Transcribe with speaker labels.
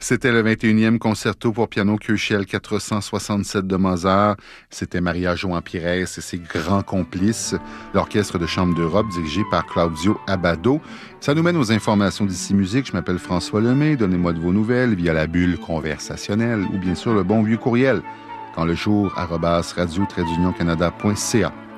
Speaker 1: C'était le 21e concerto pour piano Köchel 467 de Mozart. C'était Maria João Pires et ses grands complices, l'Orchestre de chambre d'Europe dirigé par Claudio Abbado. Ça nous mène aux informations d'ici musique. Je m'appelle François Lemay. Donnez-moi de vos nouvelles via la bulle conversationnelle ou bien sûr le bon vieux courriel. Quand le jour, @radio-canada.ca.